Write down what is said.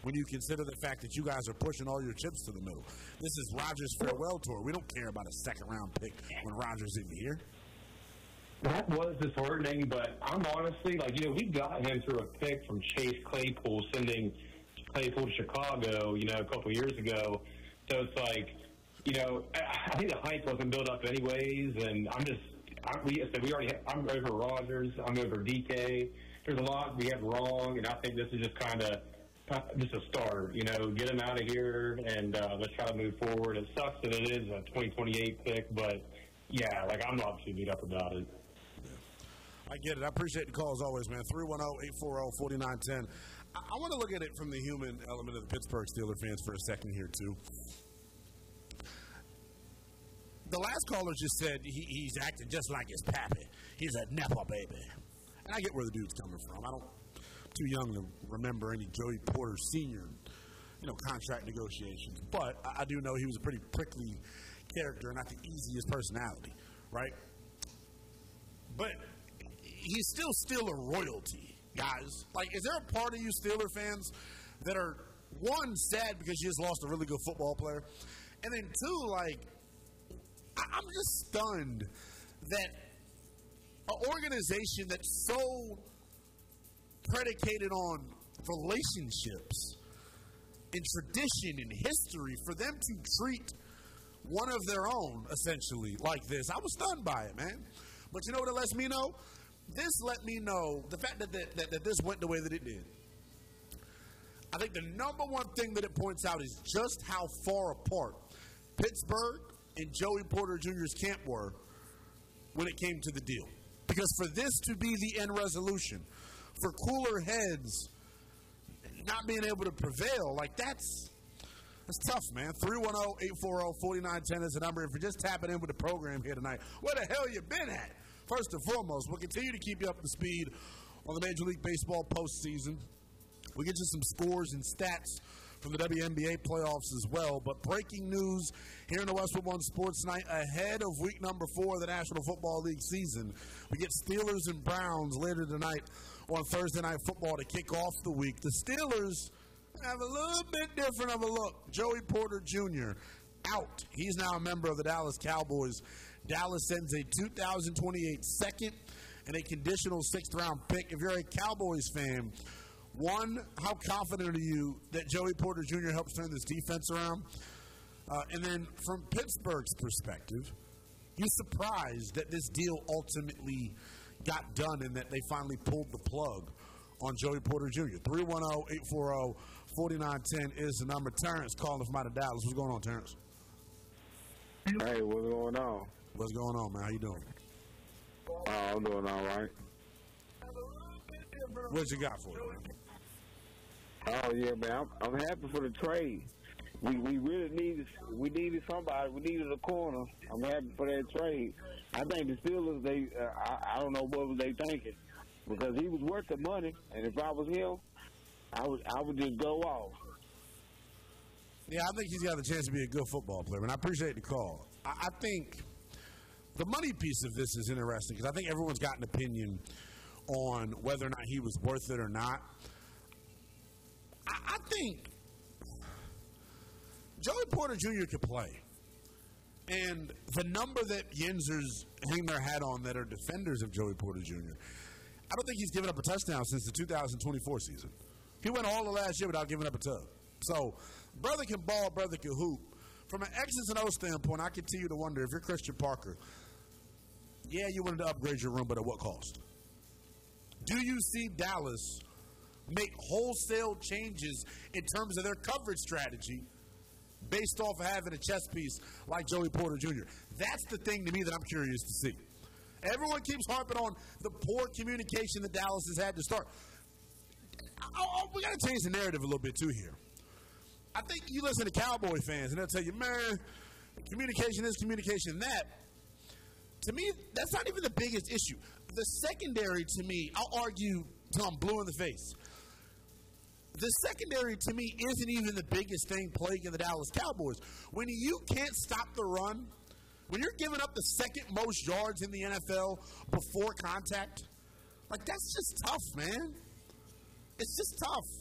when you consider the fact that you guys are pushing all your chips to the middle. This is Rodgers' farewell tour. We don't care about a second-round pick when Rodgers isn't here. That was disheartening, but I'm honestly, we got him through a pick from Chase Claypool, sending Claypool to Chicago, a couple of years ago. So it's like, I think the hype wasn't built up anyways, and I'm over Rodgers, I'm over DK. There's a lot we have wrong, and I think this is just kind of just a start. Get him out of here, and let's try to move forward. It sucks that it is a 2028 pick, but yeah, I'm not too beat up about it. I get it. I appreciate the call as always, man. 310-840-4910. I want to look at it from the human element of the Pittsburgh Steelers fans for a second here, too. The last caller just said he's acting just like his pappy. He's a Nepo baby. And I get where the dude's coming from. I'm too young to remember any Joey Porter Sr., contract negotiations. But I do know he was a pretty prickly character and not the easiest personality, right? But he's still a royalty, guys. Is there a part of you Steeler fans that are, one, sad because you just lost a really good football player, and then two, I'm just stunned that an organization that's so predicated on relationships and tradition and history, for them to treat one of their own, essentially, like this. I was stunned by it, man. But you know what it lets me know? This let me know, the fact that this went the way that it did. I think the number one thing that it points out is just how far apart Pittsburgh and Joey Porter Jr.'s camp were when it came to the deal. Because for this to be the end resolution, for cooler heads not being able to prevail, that's tough, man. 310-840-4910 is the number. If you're just tapping in with the program here tonight, where the hell you been at? First and foremost, we'll continue to keep you up to speed on the Major League Baseball postseason. We'll get you some scores and stats from the WNBA playoffs as well. But breaking news here in the Westwood One Sports Night, ahead of week number 4 of the National Football League season, we get Steelers and Browns later tonight on Thursday Night Football to kick off the week. The Steelers have a little bit different of a look. Joey Porter Jr. out. He's now a member of the Dallas Cowboys. Dallas sends a 2028 second and a conditional 6th-round pick. If you're a Cowboys fan, one, how confident are you that Joey Porter Jr. helps turn this defense around? And then from Pittsburgh's perspective, you surprised that this deal ultimately got done and that they finally pulled the plug on Joey Porter Jr. 310-840-4910 is the number. Terrence calling from out of Dallas. What's going on, Terrence? Hey, what's going on? What's going on, man? How you doing? I'm doing all right. What you got for you, man? Oh, yeah, man. I'm happy for the trade. We really needed somebody. We needed a corner. I'm happy for that trade. I think the Steelers, I don't know what was they thinking, because he was worth the money, and if I was him, I would just go off. Yeah, I think he's got a chance to be a good football player, and I appreciate the call. I think the money piece of this is interesting because I think everyone's got an opinion on whether or not he was worth it or not. I think Joey Porter Jr. could play. And the number that Yinzers hang their hat on that are defenders of Joey Porter Jr., I don't think he's given up a touchdown since the 2024 season. He went all the last year without giving up a tug. So, brother can ball, brother can hoop. From an X's and O's standpoint, I continue to wonder if you're Christian Parker, yeah, you wanted to upgrade your room, but at what cost? Do you see Dallas make wholesale changes in terms of their coverage strategy based off of having a chess piece like Joey Porter Jr.? That's the thing to me that I'm curious to see. Everyone keeps harping on the poor communication that Dallas has had to start. We got to change the narrative a little bit, too, here. I think you listen to Cowboy fans, and they'll tell you, man, communication is communication that. To me, that's not even the biggest issue. The secondary, to me, I'll argue till I'm blue in the face. The secondary, to me, isn't even the biggest thing plaguing the Dallas Cowboys. When you can't stop the run, when you're giving up the second most yards in the NFL before contact, that's just tough, man. It's just tough.